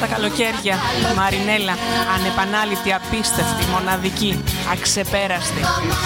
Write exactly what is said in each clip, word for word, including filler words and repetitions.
τα καλοκαίρια. Μαρινέλα, ανεπανάληπτη, απίστευτη, μοναδική, αξεπέραστη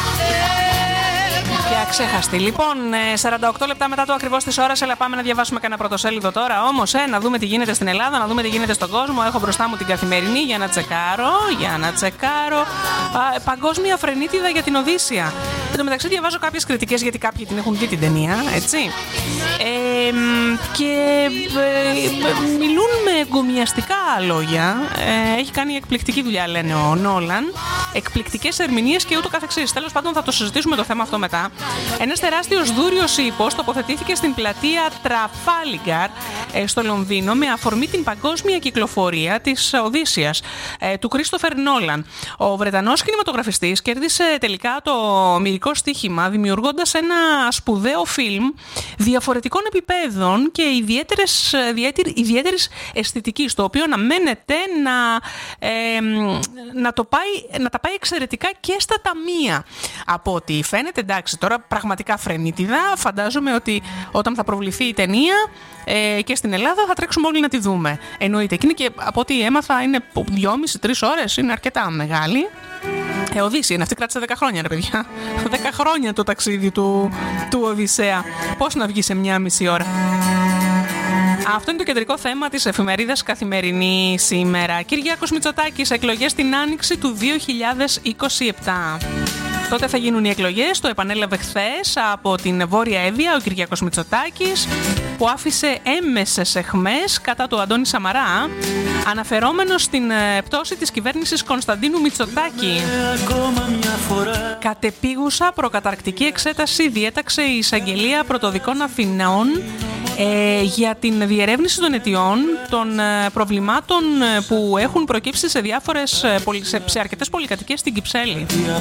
και αξέχαστη. Λοιπόν, σαράντα οκτώ λεπτά μετά το ακριβώς της ώρας, αλλά πάμε να διαβάσουμε κανένα πρωτοσέλιδο τώρα. Όμως, ε, να δούμε τι γίνεται στην Ελλάδα, να δούμε τι γίνεται στον κόσμο. Έχω μπροστά μου την Καθημερινή για να τσεκάρω. Για να τσεκάρω. Α, παγκόσμια φρενίτιδα για την Οδύσσεια. Εν τω μεταξύ, διαβάζω κάποιες κριτικές γιατί κάποιοι την έχουν δει την ταινία, έτσι. Ε, και ε, μιλούν με εγκομιαστικά λόγια. Ε, έχει κάνει εκπληκτική δουλειά, λένε ο Νόλαν. Εκπληκτικές ερμηνείες και ούτω καθεξής. Τέλος πάντων, θα το συζητήσουμε το θέμα αυτό μετά. Ένας τεράστιος δούριος ύπος τοποθετήθηκε στην πλατεία Τραφάλιγκαρ στο Λονδίνο με αφορμή την παγκόσμια κυκλοφορία της Οδύσσειας του Κρίστοφερ Νόλαν. Ο Βρετανός κινηματογραφιστής κέρδισε τελικά το μυρικό στοίχημα δημιουργώντας ένα σπουδαίο φιλμ διαφορετικών επιπέδων και ιδιαίτερης, ιδιαίτερης αισθητικής, το οποίο αναμένεται να, ε, να, το πάει, να τα πάει εξαιρετικά και στα ταμεία. Από ό,τι φαίνεται, εντάξει, τώρα πραγματικά φρενίτιδα. Φαντάζομαι ότι όταν θα προβληθεί η ταινία ε, και στην Ελλάδα θα τρέξουμε όλοι να τη δούμε. Εννοείται. Εκείνη και από ό,τι έμαθα είναι δυόμιση τρεις ώρες, είναι αρκετά μεγάλη. Ε, Οδύσσεια είναι, αυτή κράτησε δέκα χρόνια, ρε παιδιά. δέκα χρόνια το ταξίδι του, του Οδυσσέα. Πώς να βγει σε μια μισή ώρα. Αυτό είναι το κεντρικό θέμα της εφημερίδας Καθημερινή σήμερα. Κυριάκος Μητσοτάκης, εκλογές την άνοιξη του δύο χιλιάδες είκοσι επτά. Τότε θα γίνουν οι εκλογές, το επανέλαβε χθες από την Βόρεια Εύβοια ο Κυριάκος Μητσοτάκης, που άφησε έμμεσες αιχμές κατά του Αντώνη Σαμαρά, αναφερόμενος στην πτώση της κυβέρνησης Κωνσταντίνου Μητσοτάκη. Κατεπίγουσα προκαταρκτική εξέταση διέταξε η Εισαγγελία Πρωτοδικών Αθηνών ε, για την διερεύνηση των αιτιών των ε, προβλημάτων που έχουν προκύψει σε διάφορες, σε, σε αρκετές πολυκατοικίες στην Κυψέλη.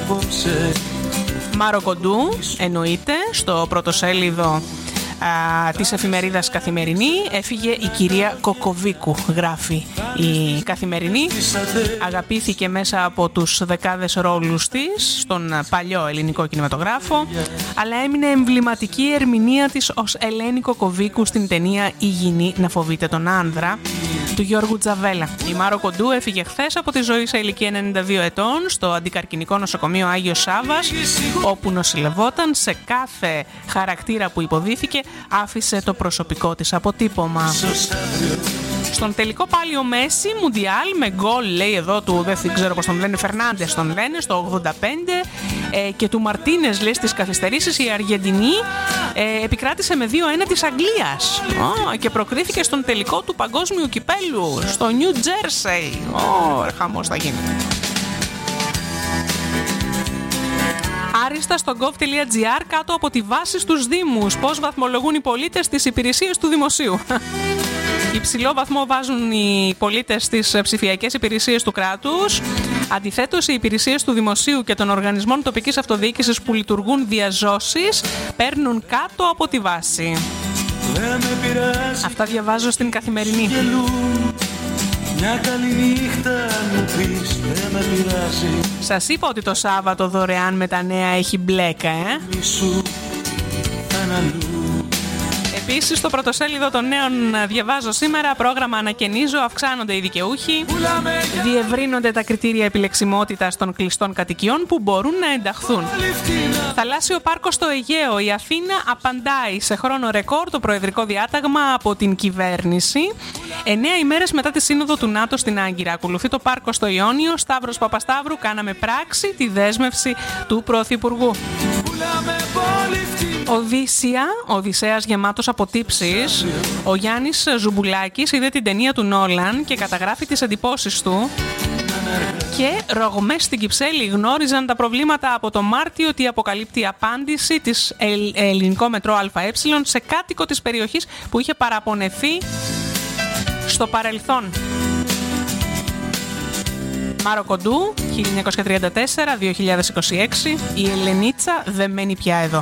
Μάρο Κοντού, εννοείται, στο πρωτοσέλιδο α, της εφημερίδας Καθημερινή, έφυγε η κυρία Κοκοβίκου, γράφει η Καθημερινή. Αγαπήθηκε μέσα από τους δεκάδες ρόλους της στον παλιό ελληνικό κινηματογράφο, αλλά έμεινε εμβληματική η ερμηνεία της ως Ελένη Κοκοβίκου στην ταινία «Η γυνή να φοβείται τον άνδρα» του Γιώργου Τζαβέλα. Η Μάρο Κοντού έφυγε χθες από τη ζωή σε ηλικία ενενήντα δύο ετών στο αντικαρκινικό νοσοκομείο Άγιος Σάββας, όπου νοσηλευόταν. Σε κάθε χαρακτήρα που υποδίθηκε άφησε το προσωπικό της αποτύπωμα. Στον τελικό πάλι ο Μέση, Μουντιάλ, με γκολ, λέει εδώ, του, δεν ξέρω πώς τον λένε, Φερνάντες τον λένε, στο ογδόντα πέντε, ε, και του Μαρτίνες, λέει, στις καθυστερήσεις, η Αργεντινή ε, επικράτησε με δύο ένα της Αγγλίας oh, και προκρίθηκε στον τελικό του παγκόσμιου κυπέλου, στο Νιου Τζέρσεϊ. Oh, χαμός θα γίνει. Άριστα στο gov.gr κάτω από τη βάση στους Δήμους. Πώς βαθμολογούν οι πολίτες στις υπηρεσίες του δημοσίου. Υψηλό βαθμό βάζουν οι πολίτες στις ψηφιακές υπηρεσίες του κράτους. Αντιθέτως, οι υπηρεσίες του δημοσίου και των οργανισμών τοπικής αυτοδιοίκησης που λειτουργούν διαζώσεις παίρνουν κάτω από τη βάση. Αυτά διαβάζω στην Καθημερινή. Μια καλή νύχτα μου πεις, δεν με πειράζει. Σας είπα ότι το Σάββατο δωρεάν με τα νέα έχει μπλέκα, ε. Επίσης, στο πρωτοσέλιδο των νέων διαβάζω σήμερα, πρόγραμμα ανακαινίζω, αυξάνονται οι δικαιούχοι, διευρύνονται τα κριτήρια επιλεξιμότητας των κλειστών κατοικιών που μπορούν να ενταχθούν. Θαλάσσιο πάρκο στο Αιγαίο, η Αθήνα απαντάει σε χρόνο ρεκόρ το προεδρικό διάταγμα από την κυβέρνηση. Εννέα ημέρες μετά τη σύνοδο του ΝΑΤΟ στην Άγκυρα. Ακολουθεί το πάρκο στο Ιόνιο. Σταύρος Παπασταύρου, κάναμε πράξη τη δέσμευση του Πρωθυπουργού. Οδύσσεια, Οδυσσέας γεμάτος από τύψεις. Ο Γιάννης Ζουμπουλάκης είδε την ταινία του Νόλαν και καταγράφει τις εντυπώσεις του. Και ρογμές στην Κυψέλη γνώριζαν τα προβλήματα από το Μάρτιο, ότι αποκαλύπτει η απάντηση της ελληνικό μετρό ΑΕ σε κάτοικο της περιοχής που είχε παραπονεθεί στο παρελθόν. Μάρο Κοντού, χίλια εννιακόσια τριάντα τέσσερα με δύο χιλιάδες είκοσι έξι, η Ελενίτσα δεν μένει πια εδώ.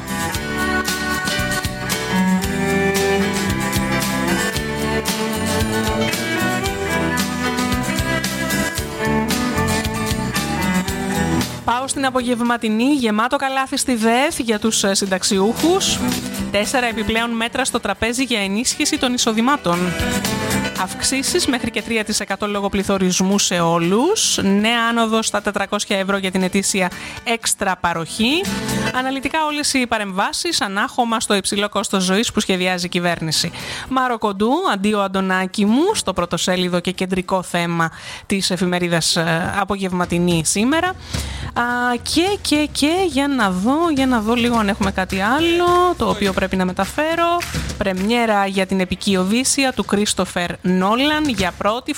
Πάω στην απογευματινή, γεμάτο καλάθι στη ΔΕΘ για τους συνταξιούχους. Τέσσερα επιπλέον μέτρα στο τραπέζι για ενίσχυση των εισοδημάτων. αυξήσεις μέχρι και τρία τοις εκατό λόγω πληθωρισμού σε όλους. Νέα άνοδος στα τετρακόσια ευρώ για την ετήσια έξτρα παροχή. Αναλυτικά όλες οι παρεμβάσεις ανάχωμα στο υψηλό κόστος ζωής που σχεδιάζει η κυβέρνηση. Μάρο Κοντού, αντί ο Αντωνάκη μου, στο πρωτοσέλιδο και κεντρικό θέμα της εφημερίδας απογευματινή σήμερα. Α, και, και, και, για να δω, για να δω λίγο αν έχουμε κάτι άλλο, το οποίο πρέπει να μεταφέρω. Πρεμιέρα για την επική Οδύσσεια του Κρίστοφερ Νόλαν για πρώτη